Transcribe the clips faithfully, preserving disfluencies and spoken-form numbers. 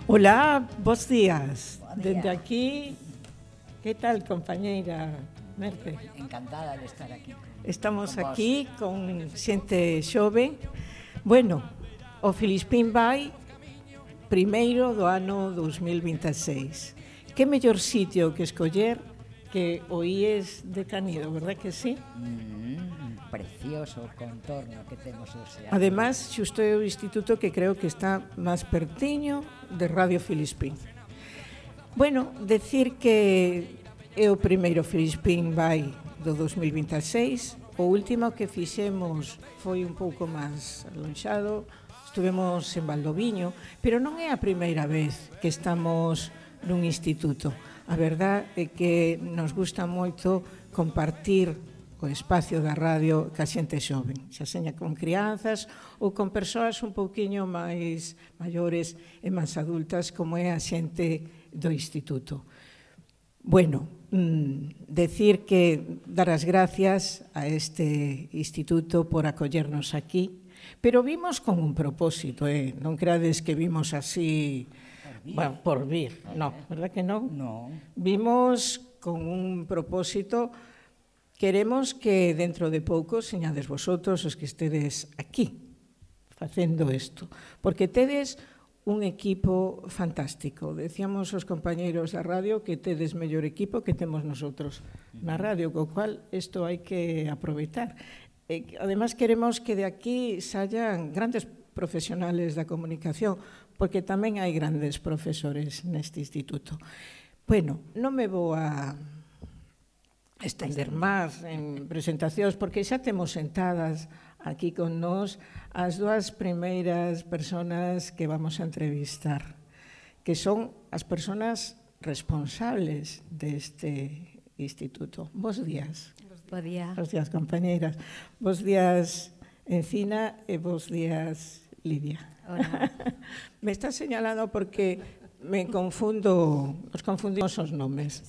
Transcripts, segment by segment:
Hola, bos días. Bo día. Dende aquí, que tal, compañeira Merce? Encantada de estar aquí. Estamos con aquí con xente xove. Bueno, o Filispín vai primeiro do ano dos mil vinte e seis. Que mellor sitio que escoller que o I E S de Canido, verdad que sí? Mm, precioso contorno que temos ese. Ademais, xusto é o instituto que creo que está máis pertiño de Radio Filispín. Bueno, decir que é o primeiro Filispín vai do dos mil vinte e seis. O último que fixemos foi un pouco máis alonxado. Estuvemos en Valdoviño, pero non é a primeira vez que estamos nun instituto. A verdade é que nos gusta moito compartir o espacio da radio ca xente xoven, xa seña con crianzas ou con persoas un pouquiño máis maiores e máis adultas como é a xente do instituto. Bueno, mm, decir que dar as gracias a este instituto por acollernos aquí, pero vimos con un propósito, eh? Non creades que vimos así bueno, por vir, no, verdad que non? No. Vimos con un propósito. Queremos que dentro de pouco señades vosotros os que estedes aquí facendo isto, porque tedes un equipo fantástico. Decíamos os compañeiros da radio que tedes mellor equipo que temos nosotros na radio, co cual isto hai que aproveitar. E, además, queremos que de aquí sayan grandes profesionales da comunicación, porque tamén hai grandes profesores neste instituto. Bueno, non me vou a estender máis en presentacións, porque xa temos sentadas aquí con nós as dúas primeiras personas que vamos a entrevistar, que son as personas responsables deste instituto. Bos días. Bo día. Bos días, compañeiras. Bos días, Encina, e bos días, Lidia. Hola. Me está señalando porque me confundo, os confundimos os nomes.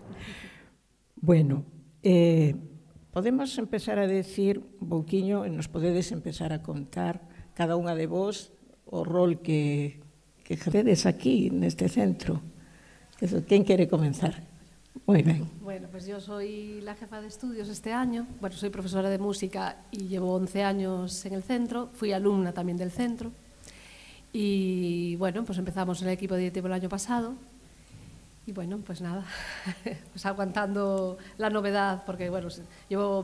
Bueno, eh, podemos empezar a decir un pouquiño, e nos podedes empezar a contar cada unha de vos o rol que, que exercedes aquí, neste centro. Quen quere comenzar? Muy bien. Bueno, pues yo soy la jefa de estudios este año. Bueno, soy profesora de música y llevo once años en el centro. Fui alumna también del centro. Y bueno, pues empezamos en el equipo directivo el año pasado. Y bueno, pues nada, pues aguantando la novedad, porque bueno, llevo